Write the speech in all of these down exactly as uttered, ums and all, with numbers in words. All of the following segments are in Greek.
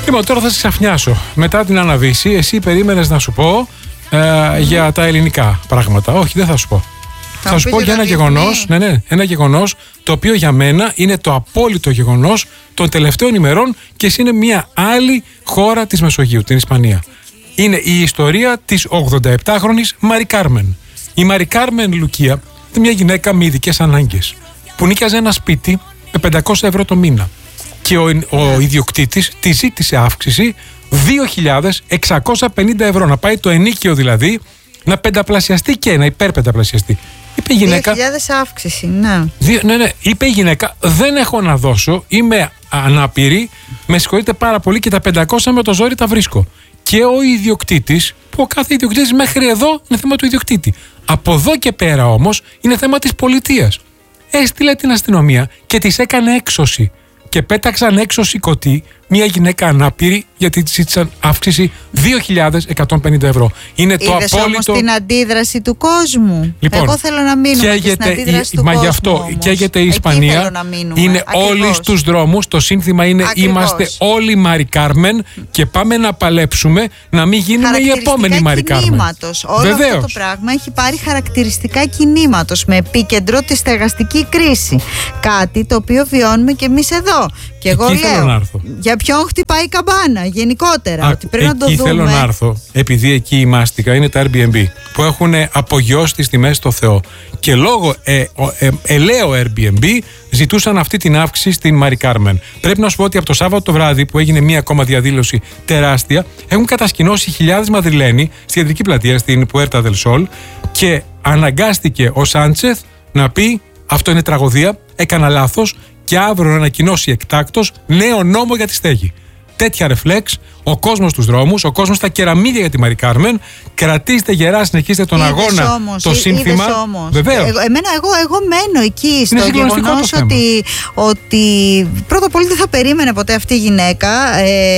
Λοιπόν, τώρα θα σε ξαφνιάσω. Μετά την αναβίση, εσύ περίμενες να σου πω ε, mm. για τα ελληνικά πράγματα. Όχι, δεν θα σου πω. Θα, θα σου πω για ένα γεγονός, ναι, ναι, ένα γεγονός το οποίο για μένα είναι το απόλυτο γεγονός των τελευταίων ημερών και είναι μια άλλη χώρα της Μεσογείου, την Ισπανία. Είναι η ιστορία της ογδονταεπτάχρονης Μαρι Κάρμεν. Η Μαρι Κάρμεν Λουκία είναι μια γυναίκα με ειδικές ανάγκες που νοίκιαζε ένα σπίτι με πεντακόσια ευρώ το μήνα. Και ο, ο ιδιοκτήτης τη ζήτησε αύξηση δύο χιλιάδες εξακόσια πενήντα ευρώ. Να πάει το ενίκιο δηλαδή να πενταπλασιαστεί και να υπερπενταπλασιαστεί. Είπε η γυναίκα. δύο χιλιάδες αύξηση, ναι. Δύο, ναι, ναι. Είπε η γυναίκα, δεν έχω να δώσω, είμαι ανάπηρη, με συγχωρείτε πάρα πολύ και τα πεντακόσια με το ζόρι τα βρίσκω. Και ο ιδιοκτήτης, που ο κάθε ιδιοκτήτης μέχρι εδώ είναι θέμα του ιδιοκτήτη. Από εδώ και πέρα όμως είναι θέμα της πολιτείας. Έστειλε την αστυνομία και της έκανε έξωση. Και πέταξαν έξω σηκωτή μια γυναίκα ανάπηρη γιατί της ζήτησαν αύξηση δύο χιλιάδες εκατόν πενήντα ευρώ. Είναι Είδες το απόλυτο. Όμως την αντίδραση του κόσμου. Λοιπόν, εγώ θέλω να μείνουμε και στην αντίδραση η... του μα κόσμου. Γι' αυτό όμως. καίγεται η Ισπανία. Είναι ακριβώς. Όλοι στους δρόμους. Το σύνθημα είναι ακριβώς. Είμαστε όλοι Μαρι Κάρμεν και πάμε να παλέψουμε να μην γίνουμε η επόμενη Μαρι Κάρμεν. Όλο Βεβαίως. Αυτό το πράγμα έχει πάρει χαρακτηριστικά κινήματος με επίκεντρο τη στεγαστική κρίση. Κάτι το οποίο βιώνουμε και εμείς εδώ. Και εγώ λέω, για ποιον χτυπάει η καμπάνα γενικότερα. Α, ότι πρέπει να το δούμε. Εκεί θέλω να έρθω, επειδή εκεί η μάστιγα είναι τα Airbnb που έχουν απογειώσει τις τιμές στο Θεό. Και λόγω ε, ε, ελαίου Airbnb ζητούσαν αυτή την αύξηση στην Μαρι Κάρμεν. Πρέπει να σου πω ότι από το Σάββατο το βράδυ που έγινε μία ακόμα διαδήλωση τεράστια, έχουν κατασκηνώσει χιλιάδες Μαδριλένοι στη κεντρική πλατεία, στην Πουέρτα Δελ Σόλ, και αναγκάστηκε ο Σάντσεθ να πει: αυτό είναι τραγωδία, έκανα λάθος. Και αύριο να ανακοινώσει εκτάκτως νέο νόμο για τη στέγη. Τέτοια ρεφλέξ, ο κόσμος στους δρόμους, ο κόσμος στα κεραμίδια για τη Μαρι Κάρμεν. Κρατήστε γερά, συνεχίστε τον είδες αγώνα, όμως, το σύνθημα. Βεβαίως. Εγώ, εμένα, εγώ, εγώ μένω εκεί στο γεγονός ότι, ότι πρώτα απ' όλα δεν θα περίμενε ποτέ αυτή η γυναίκα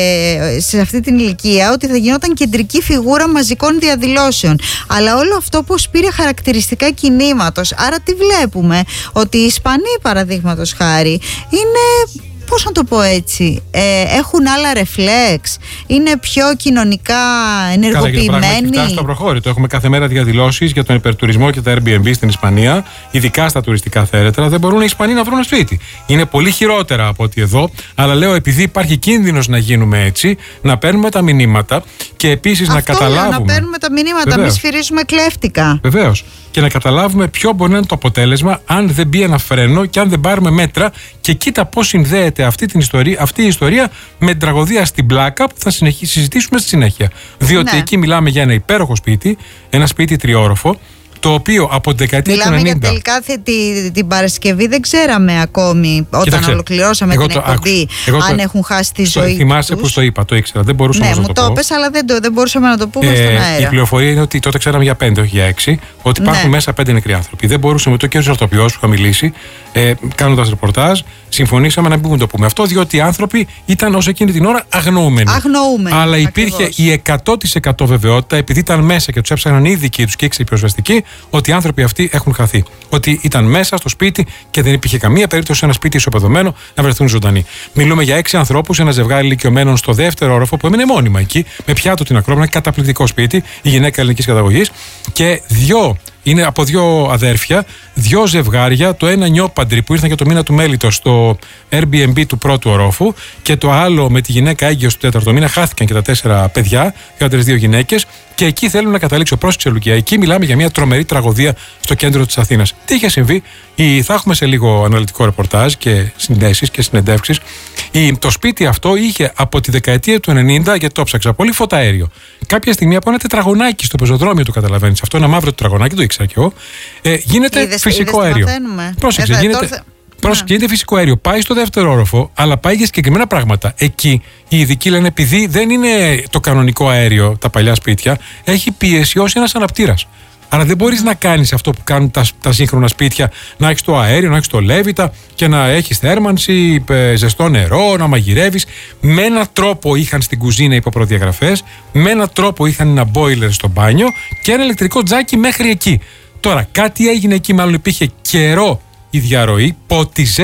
ε, σε αυτή την ηλικία ότι θα γινόταν κεντρική φιγούρα μαζικών διαδηλώσεων. Αλλά όλο αυτό πως πήρε χαρακτηριστικά κινήματος. Άρα τι βλέπουμε? Ότι οι Ισπανοί, παραδείγματος χάρη, είναι... πώς να το πω έτσι, ε, έχουν άλλα ρεφλέξ, είναι πιο κοινωνικά ενεργοποιημένοι. Έχει φτάσει στο προχώρητο. Έχουμε κάθε μέρα διαδηλώσεις για τον υπερτουρισμό και τα Airbnb στην Ισπανία, ειδικά στα τουριστικά θέρετρα. Δεν μπορούν οι Ισπανοί να βρουν ένα σπίτι. Είναι πολύ χειρότερα από ότι εδώ, αλλά λέω επειδή υπάρχει κίνδυνος να γίνουμε έτσι, να παίρνουμε τα μηνύματα και επίσης να καταλάβουμε. Να παίρνουμε τα μηνύματα, μην σφυρίζουμε κλέφτικα. Βεβαίως. Και να καταλάβουμε ποιο μπορεί να είναι το αποτέλεσμα αν δεν μπει ένα φρένο και αν δεν πάρουμε μέτρα. Και κοίτα πώς συνδέεται αυτή, την ιστορία, αυτή η ιστορία με την τραγωδία στην Πλάκα που θα συνεχί, συζητήσουμε στη συνέχεια. Διότι ναι. εκεί μιλάμε για ένα υπέροχο σπίτι, ένα σπίτι τριόροφο, το οποίο από την δεκαετία του ενενήντα. Μιλάμε για τελικά την, την Παρασκευή, δεν ξέραμε ακόμη όταν Κοίταξε, ολοκληρώσαμε την εκπομπή αν το, έχουν χάσει τη ζωή. Θυμάσαι που το είπα, το ήξερα. Δεν μπορούσα ναι, να το πω. Ναι, μου το πες, αλλά δεν, το, δεν μπορούσαμε να το πούμε ε, στον αέρα. Η πληροφορία είναι ότι τότε ξέραμε για πέντε, όχι για έξι, ότι υπάρχουν ναι. μέσα πέντε νεκροί άνθρωποι. Δεν μπορούσαμε το και ο αρτοποιός που είχα μιλήσει, ε, κάνοντας ρεπορτάζ, συμφωνήσαμε να μην το πούμε αυτό, διότι οι άνθρωποι ήταν ως εκείνη την ώρα αγνοούμενοι. Αγνοούμενοι. Αλλά υπήρχε ακριβώς. η εκατό τοις εκατό βεβαιότητα, επειδή ήταν μέσα και τους έψαχναν οι δικοί τους και ήξερε πυροσβεστικοί, ότι οι άνθρωποι αυτοί έχουν χαθεί. Ότι ήταν μέσα στο σπίτι και δεν υπήρχε καμία περίπτωση ένα σπίτι ισοπεδωμένο να βρεθούν ζωντανοί. Μιλούμε για έξι ανθρώπους, ένα ζευγάρι ηλικιωμένων στο δεύτερο όροφο που έμεινε μόνιμα εκεί, με πιάτο την Ακρόπολη, καταπληκτικό σπίτι, η γυναίκα ελληνικής καταγωγής, και δυο. Είναι από δύο αδέρφια, δύο ζευγάρια, το ένα νιόπαντροι που ήρθαν για το μήνα του μέλιτος στο Airbnb του πρώτου ορόφου και το άλλο με τη γυναίκα έγκυος του τέταρτου μήνα. Χάθηκαν και τα τέσσερα παιδιά, οι άντρες δύο γυναίκες, και εκεί θέλουν να καταλήξω. Πρόσεξε, Λουκία, εκεί μιλάμε για μια τρομερή τραγωδία στο κέντρο της Αθήνας. Τι είχε συμβεί? Η, θα έχουμε σε λίγο αναλυτικό ρεπορτάζ και συνδέσεις και συνεντεύξεις. Η, το σπίτι αυτό είχε από τη δεκαετία του ενενήντα, γιατί το ψάξα πολύ, φωταέριο. Κάποια στιγμή από ένα τετραγωνάκι στο πεζοδρόμιο, το καταλαβαίνεις αυτό, ένα μαύρο τετραγωνάκι, το ήξερα κι εγώ, ε, γίνεται είδες, φυσικό είδες αέριο. Πρόσεξε, Έδα, γίνεται, τώρα... πρόσεξε, γίνεται φυσικό αέριο. Πάει στο δεύτερο όροφο, αλλά πάει για συγκεκριμένα πράγματα. Εκεί οι ειδικοί λένε, επειδή δεν είναι το κανονικό αέριο, τα παλιά σπίτια, έχει πίεση ως ένας αναπτήρας. Άρα δεν μπορείς να κάνεις αυτό που κάνουν τα, τα σύγχρονα σπίτια, να έχεις το αέριο, να έχεις το λέβητα και να έχεις θέρμανση, ζεστό νερό, να μαγειρεύεις. Με έναν τρόπο είχαν στην κουζίνα υποπροδιαγραφές, με έναν τρόπο είχαν ένα μπόιλερ στο μπάνιο και ένα ηλεκτρικό τζάκι μέχρι εκεί. Τώρα κάτι έγινε εκεί, μάλλον υπήρχε καιρό η διαρροή, πότιζε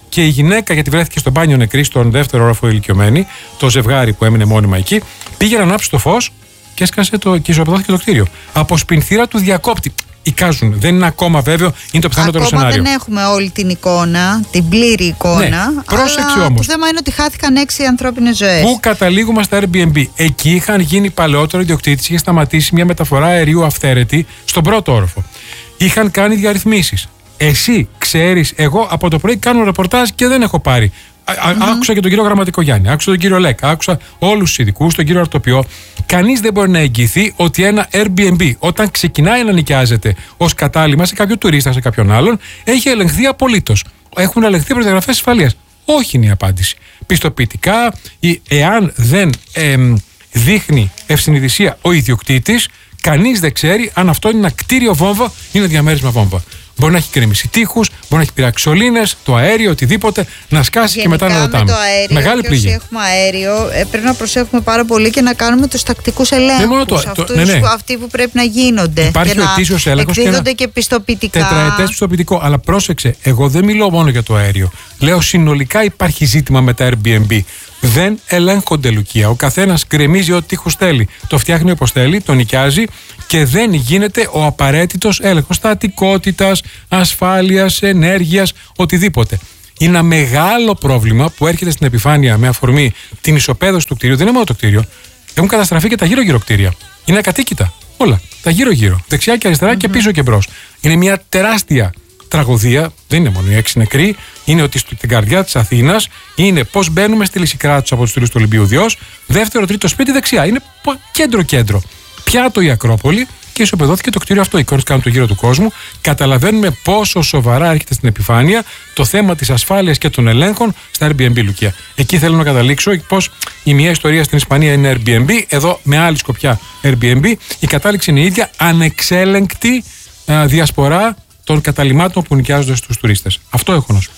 και η γυναίκα, γιατί βρέθηκε στο μπάνιο νεκρή, στον δεύτερο όροφο ηλικιωμένη, το ζευγάρι που έμεινε μόνιμα εκεί, πήγε να ανάψει το φως και έσκασε το, και ισοπεδώθηκε το κτίριο. Από σπινθήρα του διακόπτη. Εικάζουν. Δεν είναι ακόμα βέβαιο, είναι το πιθανότερο ακόμα σενάριο. Δεν έχουμε όλη την εικόνα, την πλήρη εικόνα. Ναι, πρόσεξε αλλά όμως. Το θέμα είναι ότι χάθηκαν έξι ανθρώπινες ζωές. Πού καταλήγουμε στα Airbnb. Εκεί είχαν γίνει παλαιότερο ιδιοκτήτης, είχε σταματήσει μια μεταφορά αερίου αυθαίρετη στον πρώτο όροφο. Είχαν κάνει διαρρυθμίσεις. Εσύ ξέρεις, εγώ από το πρωί κάνω ρεπορτάζ και δεν έχω πάρει. Mm-hmm. Άκουσα και τον κύριο Γραμματικό Γιάννη, άκουσα τον κύριο Λέκα, άκουσα όλους τους ειδικούς, τον κύριο Αρτοπιό. Κανείς δεν μπορεί να εγγυηθεί ότι ένα Airbnb, όταν ξεκινάει να νοικιάζεται ως κατάλημα σε κάποιο τουρίστα, σε κάποιον άλλον, έχει ελεγχθεί απολύτως. Έχουν ελεγχθεί προδιαγραφές ασφαλείας. Όχι είναι η απάντηση. Πιστοποιητικά, ή εάν δεν ε, δείχνει ευσυνειδησία ο ιδιοκτήτης, κανείς δεν ξέρει αν αυτό είναι ένα κτίριο βόμβα ή ένα διαμέρισμα βόμβα. Μπορεί να έχει κρεμίσει τείχους, μπορεί να έχει πειράξει σωλήνες, το αέριο, οτιδήποτε, να σκάσει γενικά και μετά να ρωτάμε. Με το αέριο, μεγάλη πληγή. Όσοι έχουμε αέριο, ε, πρέπει να προσέχουμε πάρα πολύ και να κάνουμε τους τακτικούς ελέγχους. Ναι, το, αυτούς, το, ναι, ναι. Αυτοί που πρέπει να γίνονται. Υπάρχει ο ετήσιος έλεγχος και, εκδίδονται και πιστοποιητικά. Τετραετές πιστοποιητικό. Αλλά πρόσεξε, εγώ δεν μιλώ μόνο για το αέριο. Λέω συνολικά υπάρχει ζήτημα με τα Airbnb. Δεν ελέγχονται, Λουκία. Ο καθένας γκρεμίζει ό,τι τείχος θέλει. Το φτιάχνει όπως θέλει, το νοικιάζει και δεν γίνεται ο απαραίτητος έλεγχος στατικότητας, ασφάλειας, ενέργειας, οτιδήποτε. Είναι ένα μεγάλο πρόβλημα που έρχεται στην επιφάνεια με αφορμή την ισοπαίδωση του κτίριου. Δεν είναι μόνο το κτίριο. Έχουν καταστραφεί και τα γύρω-γύρω κτίρια. Είναι ακατοίκητα. Όλα. Τα γύρω-γύρω. Δεξιά και αριστερά mm-hmm. και πίσω και μπρος. Είναι μια τεράστια τραγωδία. Δεν είναι μόνο οι έξι νεκροί. Είναι ότι στην καρδιά της Αθήνας είναι πώς μπαίνουμε στη Λυσικράτους από τους τουρίστες του Ολυμπίου Διός. Δεύτερο, τρίτο σπίτι δεξιά. Είναι κέντρο-κέντρο. Πιάτο η Ακρόπολη και ισοπεδώθηκε το κτίριο αυτό. Οι εικόνες κάνουν το γύρο του κόσμου. Καταλαβαίνουμε πόσο σοβαρά έρχεται στην επιφάνεια το θέμα της ασφάλειας και των ελέγχων στα Airbnb, Λουκία. Εκεί θέλω να καταλήξω πως η μία ιστορία στην Ισπανία είναι Airbnb, εδώ με άλλη σκοπιά Airbnb. Η κατάληξη είναι η ίδια, ανεξέλεγκτη α, διασπορά των καταλυμάτων που νοικιάζονται στους τουρίστες. Αυτό έχω να σου.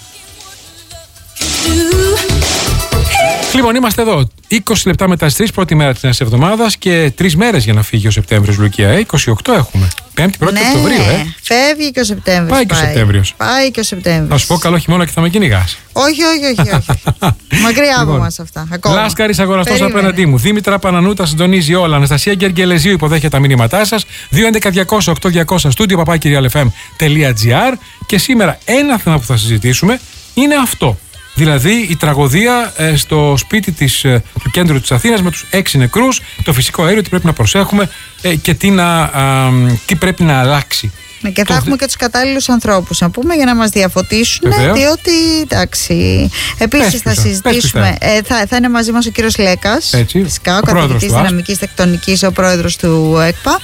Λοιπόν, είμαστε εδώ. είκοσι λεπτά μετά τις τρεις, πρώτη μέρα της νέας εβδομάδας και τρεις μέρες για να φύγει ο Σεπτέμβριος, Λουκία. Ε, είκοσι οκτώ έχουμε. Πέμπτη, πρώτη ναι, Οκτωβρίου, ε. Φεύγει και ο Σεπτέμβριος. Πάει και ο Σεπτέμβριος. Πάει και ο Σεπτέμβριος. Θα σου πω καλό χειμώνα και θα με κυνηγάς. Όχι, όχι, όχι. όχι. Μακριά από μας αυτά. Ακόμα. Λάσκαρης αγοραστός απέναντί μου. Δήμητρα Πανανούτα συντονίζει όλα. Αναστασία Γεργελεζίου υποδέχεται τα μηνύματά σας. δύο έντεκα διακόσια οκτώ διακόσια στούντιο παπάκι ρεάλ εφ εμ τελεία τζι άρ. Και σήμερα ένα θέμα που θα συζητήσουμε είναι αυτό. Δηλαδή η τραγωδία ε, στο σπίτι της, ε, του κέντρου της Αθήνας με τους έξι νεκρούς, το φυσικό αέριο, τι πρέπει να προσέχουμε ε, και τι, να, α, τι πρέπει να αλλάξει. Ναι, και θα το... έχουμε και τους κατάλληλους ανθρώπους να πούμε για να μας διαφωτίσουν. Βεβαίως. Διότι εντάξει. Επίσης θα συζητήσουμε. Ε, θα, θα είναι μαζί μας ο κύριος Λέκας. Έτσι. Φυσικά, ο, ο καθηγητής δυναμικής τεκτονικής, ο πρόεδρος του ΕΚΠΑ.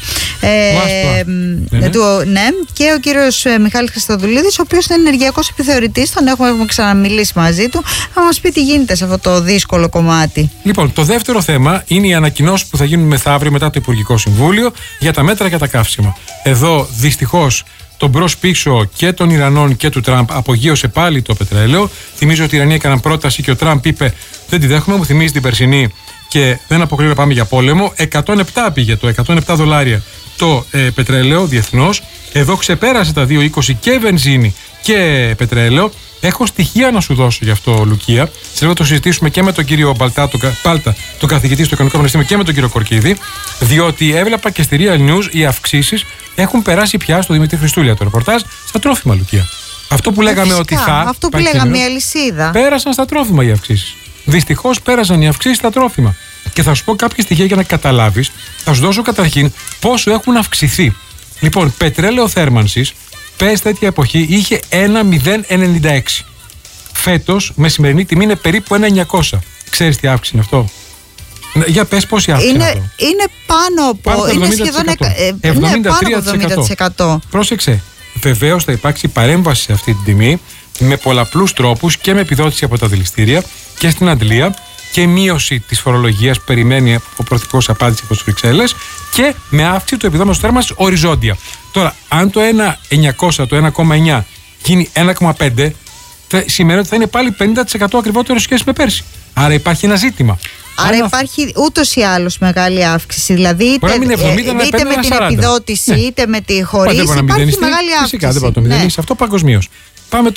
Ε, ναι, ναι. Του, ναι, και ο κύριος Μιχάλης Χριστοδουλίδης, ο οποίος είναι ενεργειακός επιθεωρητής. Τον έχουμε, έχουμε ξαναμιλήσει μαζί του. Θα μας πει τι γίνεται σε αυτό το δύσκολο κομμάτι. Λοιπόν, το δεύτερο θέμα είναι οι ανακοινώσεις που θα γίνουν μεθαύριο μετά το Υπουργικό Συμβούλιο για τα μέτρα για τα καύσιμα. Εδώ δυστυχώς τον μπρος πίσω και των Ιρανών και του Τραμπ απογείωσε πάλι το πετρέλαιο. Θυμίζω ότι οι Ιρανοί έκαναν πρόταση και ο Τραμπ είπε: δεν τη δέχομαι, μου θυμίζει την περσινή και δεν αποκλείω να πάμε για πόλεμο. εκατόν επτά πήγε το εκατόν επτά δολάρια το ε, πετρέλαιο διεθνώς. Εδώ ξεπέρασε τα δύο είκοσι και βενζίνη και πετρέλαιο. Έχω στοιχεία να σου δώσω γι' αυτό, Λουκία. Σε λίγο το συζητήσουμε και με τον κύριο Μπαλτά, τον, Πάλτα, τον καθηγητή στο Οικονομικό Πανεπιστήμιο, και με τον κύριο Κορκίδη. Διότι έβλεπα και στη Real News οι αυξήσεις έχουν περάσει πια στο Δημήτρη Χριστούλια το ρεπορτάζ στα τρόφιμα, Λουκία. Αυτό που λέγαμε φυσικά, ότι θα. Αυτό που λέγαμε η αλυσίδα. Πέρασαν στα τρόφιμα οι αυξήσεις. Δυστυχώς πέρασαν οι αυξήσεις στα τρόφιμα. Και θα σου πω κάποια στοιχεία για να καταλάβεις. Θα σου δώσω καταρχήν πόσο έχουν αυξηθεί. Λοιπόν, πετρέλαιο θέρμανσης, πες τέτοια εποχή, είχε ένα κόμμα μηδέν ενενήντα έξι. Φέτος, με σημερινή τιμή, είναι περίπου ένα χίλια εννιακόσια. Ξέρεις τι αύξηση είναι αυτό? Για πες πόση αύξηση είναι, είναι αυτό? Είναι πάνω από, πάνω από είναι σχεδόν εβδομήντα τρία τοις εκατό. εβδομήντα τοις εκατό. Πρόσεξε, βεβαίως θα υπάρξει παρέμβαση σε αυτή την τιμή με πολλαπλούς τρόπους και με επιδότηση από τα δηληστήρια και στην αντλία και μείωση της φορολογίας που περιμένει ο Πρωθυπουργός απάντηση από τις Βρυξέλλες και με αύξηση του επιδόματος θέρμανσης οριζόντια. Τώρα, αν το ένα χιλιάδες εννιακόσια, το ένα κόμμα εννιά γίνει ένα κόμμα πέντε, σημαίνει ότι θα είναι πάλι πενήντα τοις εκατό ακριβότερο σχέση με πέρσι. Άρα υπάρχει ένα ζήτημα. Άρα Άρα υπάρχει ούτως ή άλλως μεγάλη αύξηση. Δηλαδή είτε, εβδομήντα, είτε, είτε με την επιδότηση, ναι, είτε με τη χωρίς, υπάρχει μεγάλη αύξηση. Φυσικά δεν μπορεί να το μηδενίσει αυτό παγκοσμίως. Πάμε τώρα.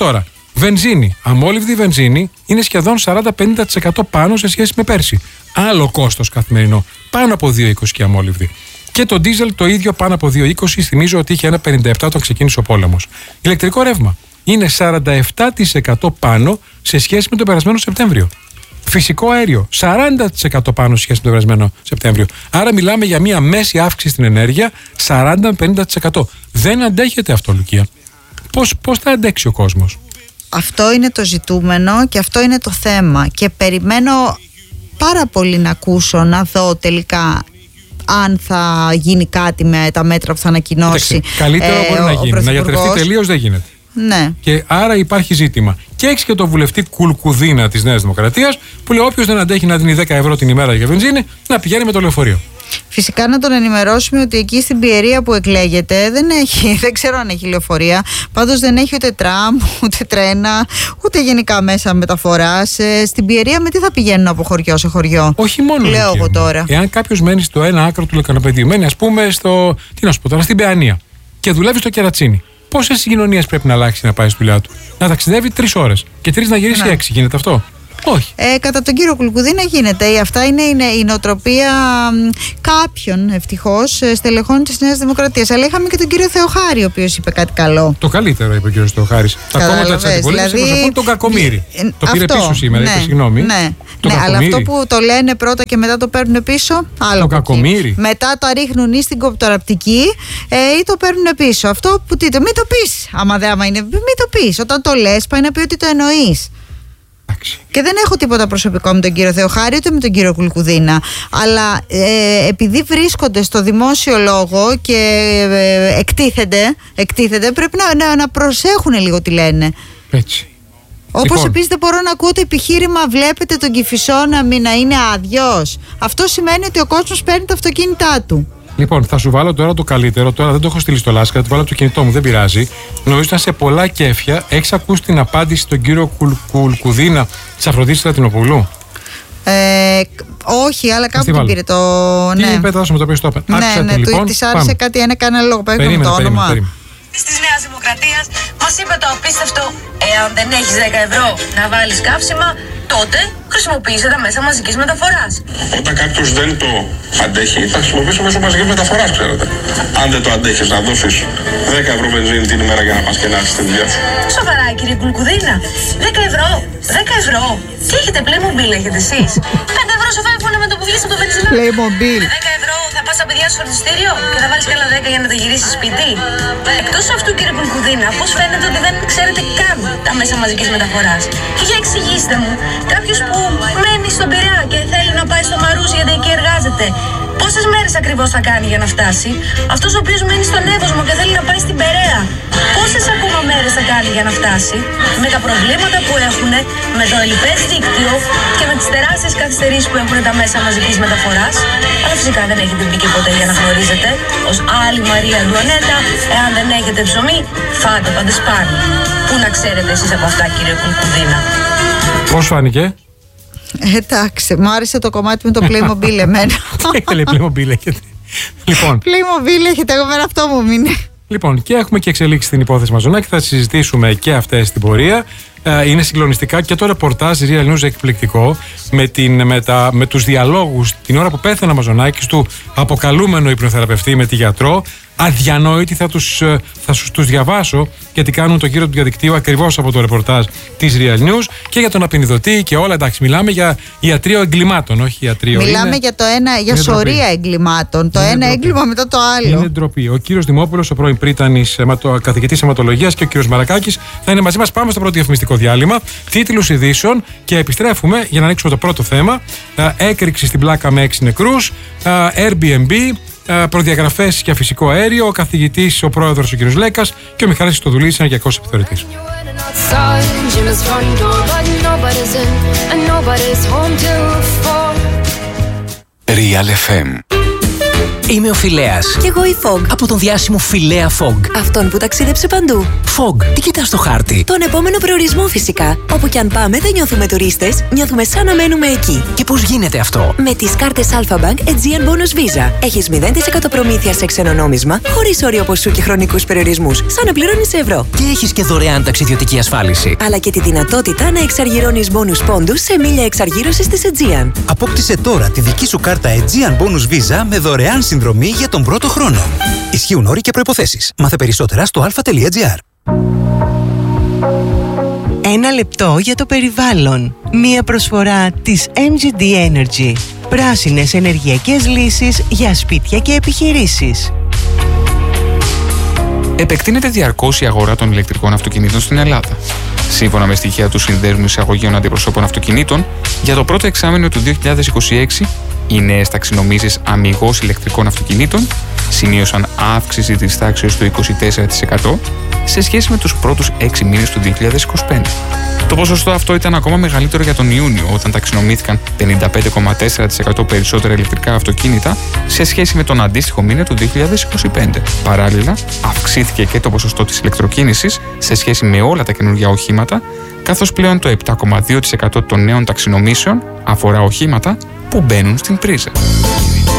Βενζίνη. Αμόλυβδη βενζίνη είναι σχεδόν σαράντα με πενήντα τοις εκατό πάνω σε σχέση με πέρσι. Άλλο κόστος καθημερινό. Πάνω από δύο είκοσι και αμόλυβδη. Και το ντίζελ το ίδιο πάνω από δύο είκοσι. Θυμίζω ότι είχε ένα πενήντα επτά όταν ξεκίνησε ο πόλεμος. Ηλεκτρικό ρεύμα είναι σαράντα επτά τοις εκατό πάνω σε σχέση με τον περασμένο Σεπτέμβριο. Φυσικό αέριο σαράντα τοις εκατό πάνω σε σχέση με τον περασμένο Σεπτέμβριο. Άρα μιλάμε για μια μέση αύξηση στην ενέργεια σαράντα με πενήντα τοις εκατό. Δεν αντέχεται αυτό, Λουκία. Πώς, πώς θα αντέξει ο κόσμος? Αυτό είναι το ζητούμενο και αυτό είναι το θέμα. Και περιμένω πάρα πολύ να ακούσω, να δω τελικά αν θα γίνει κάτι με τα μέτρα που θα ανακοινώσει. Εντάξει, καλύτερο ε, μπορεί να γίνει. Να γιατρευτεί τελείως δεν γίνεται. Ναι. Και άρα υπάρχει ζήτημα. Και έχει και το βουλευτή Κουλκουδίνα της Νέας Δημοκρατίας που λέει: όποιος δεν αντέχει να δίνει δέκα ευρώ την ημέρα για βενζίνη, να πηγαίνει με το λεωφορείο. Φυσικά να τον ενημερώσουμε ότι εκεί στην Πιερία που εκλέγεται δεν έχει, δεν ξέρω αν έχει λεωφορεία. Πάντως δεν έχει ούτε τραμ, ούτε τρένα, ούτε γενικά μέσα μεταφοράς. Ε, στην Πιερία με τι θα πηγαίνουν από χωριό σε χωριό? Όχι μόνο. Λέω εγώ τώρα. Εάν κάποιος μένει στο ένα άκρο του Λεκανοπεδίου, μένει ας πούμε στο. Τι να σου πω τώρα, στην Παιανία και δουλεύει στο Κερατσίνι. Πόσες συγκοινωνίες πρέπει να αλλάξει να πάει στη δουλειά του? Να ταξιδεύει τρεις ώρες και τρεις να γυρίσει ναι. έξι. Γίνεται αυτό? Όχι. Ε, κατά τον κύριο Κουλκουδίνα γίνεται. Αυτά είναι, είναι η νοοτροπία κάποιων ευτυχώς στελεχών της Νέας Δημοκρατίας. Αλλά είχαμε και τον κύριο Θεοχάρη, ο οποίος είπε κάτι καλό. Το καλύτερο είπε ο κύριος Θεοχάρης. Τα κόμματα της αντιπολίτευσης δηλαδή, εκπροσωπούν τον Κακομοίρη. Ε, το πήρε αυτό, πίσω σήμερα, ναι, είπε συγγνώμη. Ναι, ναι, αλλά αυτό που το λένε πρώτα και μετά το παίρνουν πίσω, άλλο. Το Κακομοίρη. Μετά το ρίχνουν ή στην κοπτοραπτική ε, ή το παίρνουν πίσω. Αυτό που τι, μην το πεις. Άμα, άμα είναι, μην το πεις. Όταν το λες, πάει να πει ότι το εννοείς. Και δεν έχω τίποτα προσωπικό με τον κύριο Θεοχάρη ούτε με τον κύριο Κουλκουδίνα. Αλλά ε, επειδή βρίσκονται στο δημόσιο λόγο και ε, εκτίθενται, εκτίθενται, πρέπει να, να, να προσέχουν λίγο τι λένε. Έτσι. Όπως λοιπόν. επίσης δεν μπορώ να ακούω το επιχείρημα βλέπετε τον Κηφισό να μην να είναι άδειος. Αυτό σημαίνει ότι ο κόσμος παίρνει τα αυτοκίνητά του. Λοιπόν, θα σου βάλω τώρα το καλύτερο. Τώρα δεν το έχω στείλει στο Λάσκα, θα το βάλω από το κινητό μου, δεν πειράζει. Νομίζω ήταν σε πολλά κέφια. Έχεις ακούσει την απάντηση στον κύριο Κουλ, Κουλκουδίνα της Αφροδίτης Λατινοπούλου? Ε, όχι, αλλά κάπου την πήρε το. Τι ναι. είπε, θα με το πει στο όπεν. Ναι, Άκουσα ναι, λοιπόν, της άρεσε κάτι, ένα κανένα λόγο. Περίμενε το όνομα. Της Νέας Δημοκρατίας μας είπε το απίστευτο: εάν δεν έχεις δέκα ευρώ να βάλεις καύσιμα, τότε χρησιμοποίησε τα μέσα μαζικής μεταφοράς. Όταν κάποιος δεν το αντέχει, θα χρησιμοποιήσει το μέσο μαζικής μεταφοράς, ξέρετε. Αν δεν το αντέχεις να δώσεις δέκα ευρώ βενζίνη την ημέρα για να πας και να έρθεις στη δουλειά σου. Σοβαρά, κύριε Κουλκουδίνα, δέκα ευρώ, δέκα ευρώ. Τι έχετε, Playmobil έχετε εσείς? πέντε ευρώ σου φεύγουν με το που βγεις από το βενζινάδι. Playmobil. δέκα ευρώ θα πας στα παιδιά σου φορτιστήριο και θα βάλεις και άλλα δέκα για να τα γυρίσεις σπίτι. Εκτός αυτού, κύριε Κουλκουδίνα, πώς φαίνεται ότι δεν ξέρετε καν τα μέσα μαζικής μεταφοράς? Και για εξηγήστε μου, κάποιος που μένει στον Πειραιά και θέλει να πάει στο Μαρούσι γιατί εκεί εργάζεται, πόσες μέρες ακριβώς θα κάνει για να φτάσει? Αυτός ο οποίος μένει στον Εύωσμο και θέλει να πάει στην Περαία, πόσες ακόμα μέρες θα κάνει για να φτάσει? Με τα προβλήματα που έχουν, με το ελλειπές δίκτυο και με τις τεράστιες καθυστερήσεις που έχουν τα μέσα μαζικής μεταφοράς. Αλλά φυσικά δεν έχετε μπει και ποτέ για να γνωρίζετε. Ως άλλη Μαρία Αντουανέτα, εάν δεν έχετε ψωμί, φάτε παντεσπάνι. Πού να ξέρετε εσείς από αυτά, κύριε Κουλκουδίνα? Πώς φάνηκε? Εντάξει, μου άρεσε το κομμάτι με το Playmobil εμένα. Τι λέει Playmobil έχετε? Λοιπόν, Playmobil έχετε, εγώ μένα αυτό μου μείνει. Λοιπόν, και έχουμε και εξελίξει την υπόθεση Μαζονάκη, θα συζητήσουμε και αυτές στην πορεία. Είναι συγκλονιστικά και το ρεπορτάζ Real News εκπληκτικό με, την, με, τα, με τους διαλόγους την ώρα που πέθανε ο Μαζονάκης του αποκαλούμενο υπνοθεραπευτή με τη γιατρό. Αδιανόητοι, θα τους, θα τους διαβάσω γιατί κάνουν το γύρο του διαδικτύου ακριβώς από το ρεπορτάζ της Real News και για τον απεινιδωτή και όλα. Εντάξει, μιλάμε για ιατρείο εγκλημάτων, όχι ιατρείο. Μιλάμε είναι, για, το ένα, για σωρία εγκλημάτων. Το είναι ένα ντροπή. Έγκλημα μετά το άλλο. Είναι ντροπή. Ο κύριος Δημόπουλος, ο πρώην πρίτανης καθηγητής αιματολογίας, και ο κύριος Μαρακάκης θα είναι μαζί μας. Πάμε στο πρώτο διαφημιστικό διάλειμμα. Τίτλους ειδήσεων και επιστρέφουμε για να ανοίξουμε το πρώτο θέμα. Έκρηξη στην πλάκα με έξι νεκρούς. Airbnb. Προδιαγραφές για φυσικό αέριο, ο καθηγητής, ο πρόεδρος ο κ. Λέκας και ο Μιχάλης Στοδουλής, ενεργειακός επιθεωρητής. Real εφ εμ Είμαι ο Φιλέας. Κι εγώ η Fog. Από τον διάσημο Φιλέα Fog. Αυτόν που ταξίδεψε παντού. Fog, τι κοιτάς στο χάρτη? Τον επόμενο προορισμό φυσικά. Όπου κι αν πάμε δεν νιώθουμε τουρίστες, νιώθουμε σαν να μένουμε εκεί. Και πώς γίνεται αυτό? Με τις κάρτες Alpha Bank Aegean Bonus Visa. Έχεις μηδέν τοις εκατό προμήθεια σε ξένο νόμισμα, χωρίς όριο ποσού και χρονικούς περιορισμούς, σαν να πληρώνεις σε ευρώ. Και έχεις και δωρεάν ταξιδιωτική ασφάλιση. Αλλά και τη δυνατότητα να εξαργυρώνεις bonus πόντους σε μίλια εξαργύρωσης της Aegean. Απόκτησε τώρα τη δική σου κάρτα Aegean Bonus Visa με δωρεάν συνδρομή για τον πρώτο χρόνο. Ισχύουν όροι και προϋποθέσεις. Μάθε περισσότερα στο αλφα τελεία τζι άρ. Ένα λεπτό για το περιβάλλον. Μία προσφορά της εμ τζι ντι Energy. Πράσινες ενεργειακές λύσεις για σπίτια και επιχειρήσεις. Επεκτείνεται διαρκώς η αγορά των ηλεκτρικών αυτοκινήτων στην Ελλάδα. Σύμφωνα με στοιχεία του Συνδέσμου Εισαγωγείων Αντιπροσώπων Αυτοκινήτων, για το πρώτο εξάμηνο του δύο χιλιάδες είκοσι έξι, οι νέες ταξινομήσεις αμιγώς ηλεκτρικών αυτοκινήτων σημείωσαν αύξηση της τάξης του είκοσι τέσσερα τοις εκατό σε σχέση με τους πρώτους έξι μήνες του δύο χιλιάδες είκοσι πέντε. Το ποσοστό αυτό ήταν ακόμα μεγαλύτερο για τον Ιούνιο, όταν ταξινομήθηκαν πενήντα πέντε κόμμα τέσσερα τοις εκατό περισσότερα ηλεκτρικά αυτοκίνητα σε σχέση με τον αντίστοιχο μήνα του δύο χιλιάδες είκοσι πέντε. Παράλληλα, αυξήθηκε και το ποσοστό της ηλεκτροκίνησης σε σχέση με όλα τα καινούργια οχήματα, καθώς πλέον το επτά κόμμα δύο τοις εκατό των νέων ταξινομήσεων αφορά οχήματα που μπαίνουν στην πρίζα.